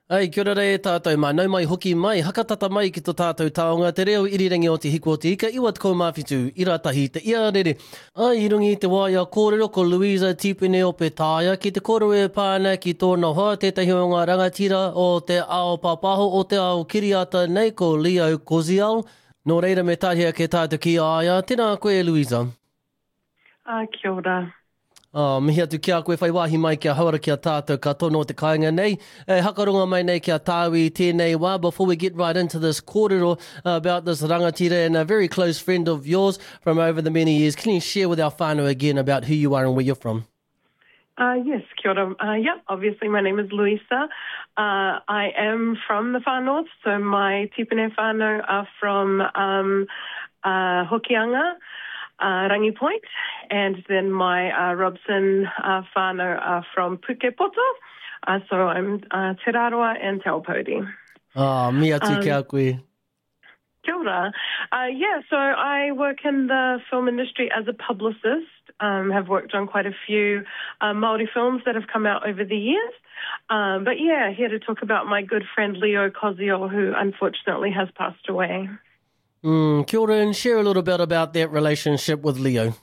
Ai, kia ora e tātou mānau mai hoki mai, hakatata mai ki tō tātou taonga, te reo irirangi o te hiko o te ika, iwa tko mawhitu, iratahi te ia rere. Ai, irungi te waia kōrero ko Louisa Tipene o Petaia, ki te koro e pāna ki tōna hoa, tētahi o ngā rangatira o te ao papaho o te ao kiriata nei ko Leo Koziel. Nō reira me tāhia ke tātou ki aia, tēnā koe Louisa. Kia ora. Mihi atu kia koe whai wāhi mai kia hauara kia tātou ka tono o te kāinga nei. Hakaronga mai nei kia tāwi tēnei wā. Before we get right into this kōrero about this rangatira and a very close friend of yours from over the many years, can you share with our whānau again about who you are and where you're from? Yes, kia ora. Obviously my name is Louisa. I am from the Far North, so my tipene whānau are from Hokianga, Rangi Point, and then my Robson whānau are from Pukepoto. So I'm Te Raroa and Te Aupōuri. Mi atu kia koe. Kia ora. So I work in the film industry as a publicist. Have worked on quite a few Māori films that have come out over the years. Here to talk about my good friend Leo Koziel, who unfortunately has passed away. Kia ora, and share a little bit about that relationship with Leo.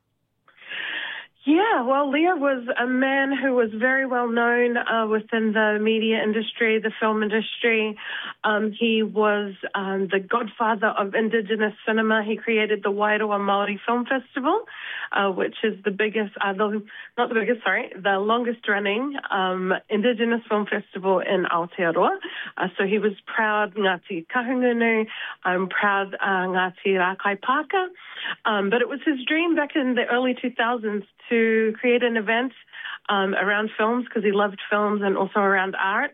Yeah, well, Leo was a man who was very well known within the media industry, the film industry. He was the godfather of Indigenous cinema. He created the Wairoa Māori Film Festival, which is the biggest, the longest running Indigenous film festival in Aotearoa. So he was proud Ngāti Kahungunu, proud Ngāti Rakaipaka. But it was his dream back in the early 2000s to create an event around films, because he loved films, and also around arts,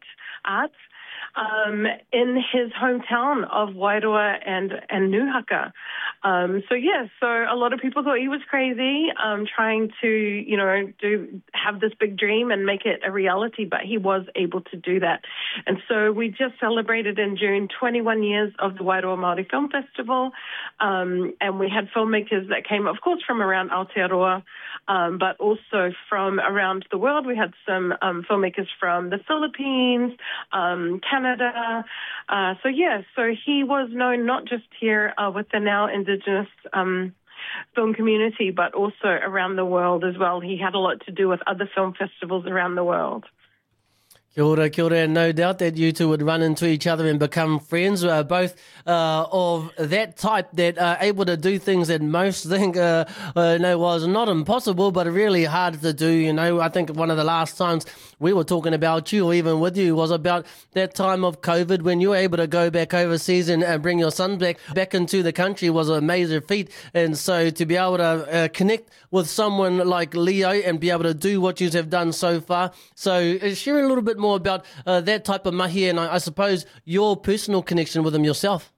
in his hometown of Wairoa and Nuhaka. So a lot of people thought he was crazy, trying to, have this big dream and make it a reality, but he was able to do that. And so we just celebrated in June 21 years of the Wairoa Māori Film Festival, and we had filmmakers that came, of course, from around Aotearoa, but also from around the world. We had some filmmakers from the Philippines, Canada. So he was known not just here with the now Indigenous film community, but also around the world as well. He had a lot to do with other film festivals around the world. Kia ora, and no doubt that you two would run into each other and become friends, both of that type that are able to do things that most think was not impossible, but really hard to do. I think one of the last times we were talking about you, or even with you, was about that time of COVID when you were able to go back overseas and bring your son back into the country was a major feat. And so to be able to connect with someone like Leo and be able to do what you have done so far. So share a little bit more about that type of mahi, and I suppose your personal connection with him yourself.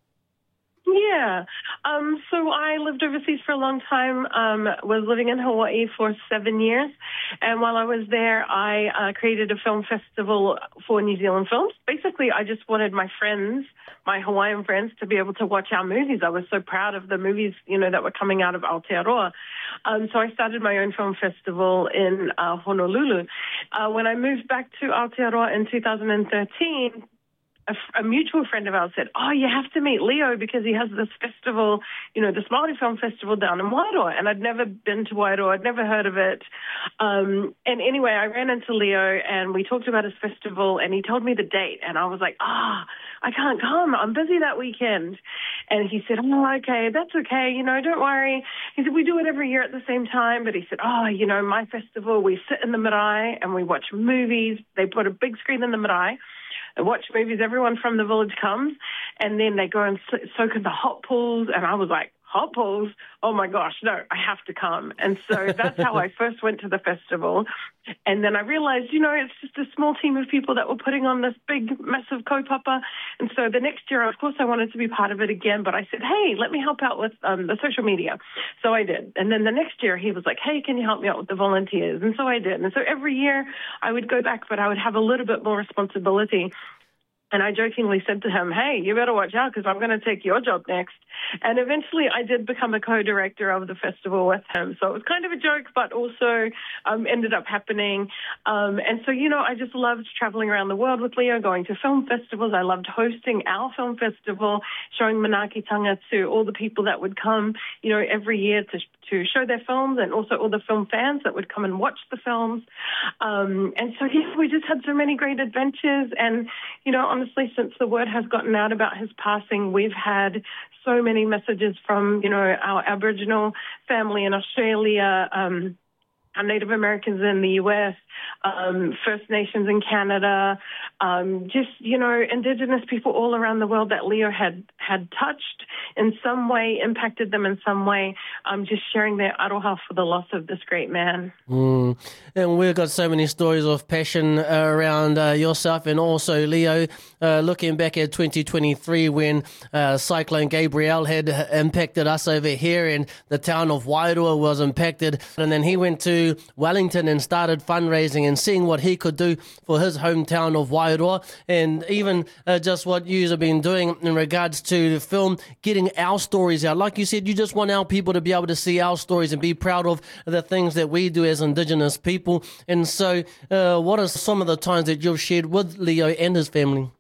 Yeah. So I lived overseas for a long time, was living in Hawaii for 7 years. And while I was there, I created a film festival for New Zealand films. Basically, I just wanted my friends, my Hawaiian friends, to be able to watch our movies. I was so proud of the movies, that were coming out of Aotearoa. So I started my own film festival in Honolulu. When I moved back to Aotearoa in 2013, a mutual friend of ours said, you have to meet Leo because he has this festival, this Māori Film Festival down in Wairoa. And I'd never been to Wairoa. I'd never heard of it. And anyway, I ran into Leo and we talked about his festival and he told me the date. And I was like, I can't come. I'm busy that weekend. And he said, okay, that's okay. Don't worry. He said, we do it every year at the same time. But he said, my festival, we sit in the marae and we watch movies. They put a big screen in the marae. I watch movies, everyone from the village comes, and then they go and soak in the hot pools, and I was like, hot pools? Oh my gosh, no, I have to come. And so that's how I first went to the festival. And then I realized, it's just a small team of people that were putting on this big, massive kaupapa. And so the next year, of course, I wanted to be part of it again, but I said, hey, let me help out with the social media. So I did. And then the next year, he was like, hey, can you help me out with the volunteers? And so I did. And so every year I would go back, but I would have a little bit more responsibility. And I jokingly said to him, hey, you better watch out because I'm going to take your job next. And eventually I did become a co-director of the festival with him. So it was kind of a joke, but also ended up happening. And so, I just loved traveling around the world with Leo, going to film festivals. I loved hosting our film festival, showing Manaakitanga to all the people that would come, every year to show their films, and also all the film fans that would come and watch the films. And so, we just had so many great adventures. And, honestly, since the word has gotten out about his passing, we've had so many messages from, our Aboriginal family in Australia, our Native Americans in the U.S., First Nations in Canada, Indigenous people all around the world that Leo had touched in some way, impacted them in some way, just sharing their aroha for the loss of this great man. And we've got so many stories of passion around yourself and also Leo. Looking back at 2023 when Cyclone Gabrielle had impacted us over here and the town of Wairoa was impacted. And then he went to Wellington and started fundraising and seeing what he could do for his hometown of Wairoa, and even just what you have been doing in regards to the film, getting our stories out. Like you said, you just want our people to be able to see our stories and be proud of the things that we do as Indigenous people. And so what are some of the times that you've shared with Leo and his family?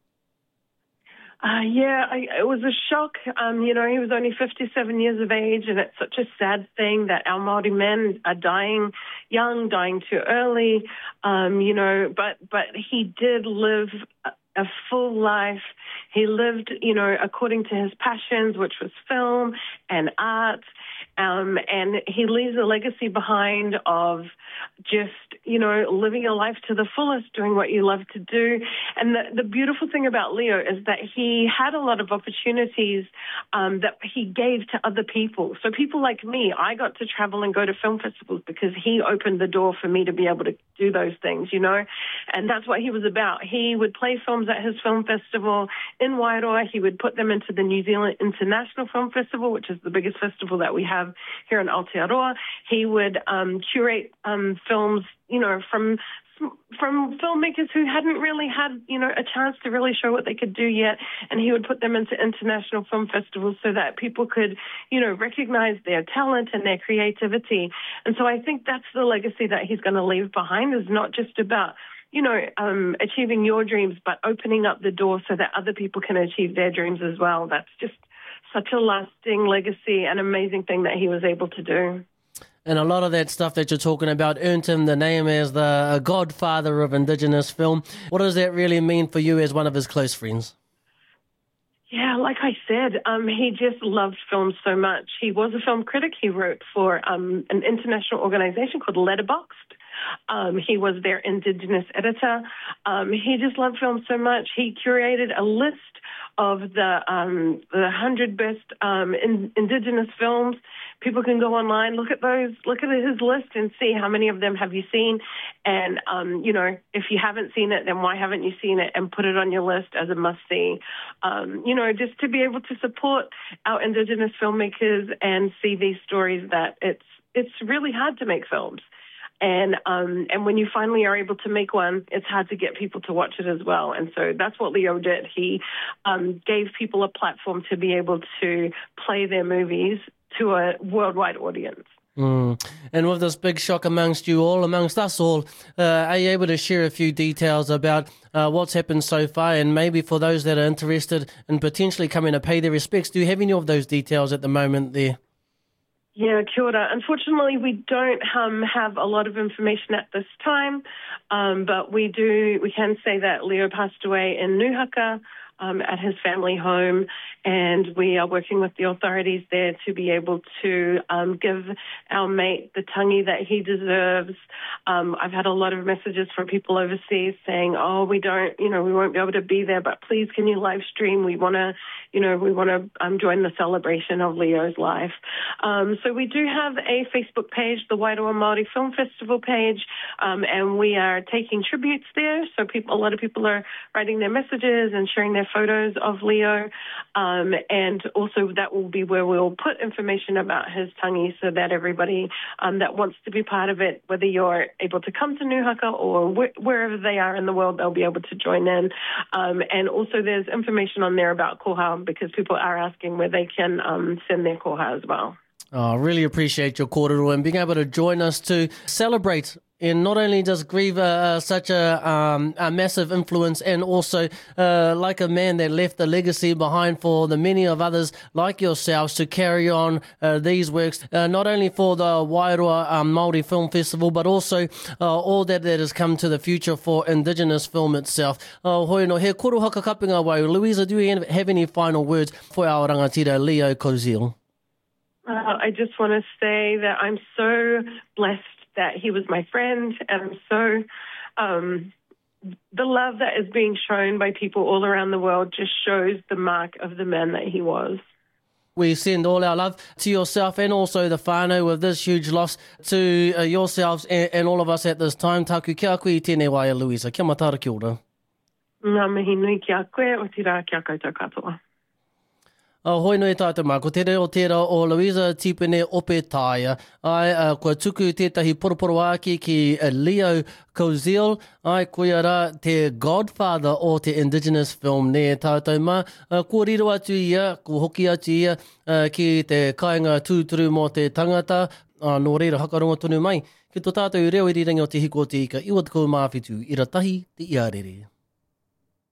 It was a shock. He was only 57 years of age, and it's such a sad thing that our Māori men are dying young, dying too early, but he did live a full life. He lived, according to his passions, which was film and art, and he leaves a legacy behind of just, living your life to the fullest, doing what you love to do. And the beautiful thing about Leo is that he had a lot of opportunities that he gave to other people. So people like me, I got to travel and go to film festivals because he opened the door for me to be able to do those things, and that's what he was about. He would play films at his film festival in Wairoa. He would put them into the New Zealand International Film Festival, which is the biggest festival that we have here in Aotearoa. He would curate films, from filmmakers who hadn't really had, a chance to really show what they could do yet. And he would put them into international film festivals so that people could, recognize their talent and their creativity. And so I think that's the legacy that he's going to leave behind, is not just about, achieving your dreams, but opening up the door so that other people can achieve their dreams as well. That's just such a lasting legacy and amazing thing that he was able to do. And a lot of that stuff that you're talking about earned him the name as the godfather of Indigenous film. What does that really mean for you as one of his close friends? Yeah, like I said, he just loved film so much. He was a film critic. He wrote for an international organization called Letterboxd. He was their Indigenous editor. He just loved film so much. He curated a list of the 100 best Indigenous films. People can go online, look at his list and see how many of them have you seen. And, if you haven't seen it, then why haven't you seen it, and put it on your list as a must-see. Just to be able to support our Indigenous filmmakers and see these stories that it's really hard to make films. And when you finally are able to make one, it's hard to get people to watch it as well. And so that's what Leo did. He gave people a platform to be able to play their movies to a worldwide audience. And with this big shock amongst us all, are you able to share a few details about what's happened so far, and maybe for those that are interested in potentially coming to pay their respects, do you have any of those details at the moment there? Yeah, kia ora. Unfortunately, we don't have a lot of information at this time, but we can say that Leo passed away in Nuhaka at his family home, and we are working with the authorities there to be able to give our mate the tangi that he deserves. I've had a lot of messages from people overseas saying, we won't be able to be there, but please can you live stream? We want to join the celebration of Leo's life. So we do have a Facebook page, the Wairoa Māori Film Festival page, and we are taking tributes there. So a lot of people are writing their messages and sharing their photos of Leo. And also that will be where we'll put information about his tangi so that everybody that wants to be part of it, whether you're able to come to Nuhaka or wherever they are in the world, they'll be able to join in. And also there's information on there about koha because people are asking where they can send their koha as well. I really appreciate your kōrero and being able to join us to celebrate and not only does grieve such a massive influence and also like a man that left a legacy behind for the many of others like yourselves to carry on these works, not only for the Wairoa Māori Film Festival, but also all that has come to the future for Indigenous film itself. Hoi no, he koro haka kapinga wai. Louisa, do you have any final words for our rangatira, Leo Koziel? I just want to say that I'm so blessed that he was my friend, and I'm so the love that is being shown by people all around the world just shows the mark of the man that he was. We send all our love to yourself and also the whānau with this huge loss to yourselves and all of us at this time. Taku kia koe I tēnei waia, Louisa. Kia matara kia ora. Ngā mihi nui kia koe, o tira kia koutou katoa. Hoi no e tātou mā, ko te reo tērā o Louisa Tipene Ope Tāia. Ai, kua tuku tētahi poroporo āki ki Leo Koziel. Ai, koia rā te godfather o te Indigenous film ne tātou mā. Kua riro atu ia, kua hoki atu ia ki te kāinga tūturu mō te tangata. Nō reira hakaronga tonu mai. Ki tō tātou reo irirangi o te hiko o te ika. Iwa te kou mawhitu, ira tahi te iarere.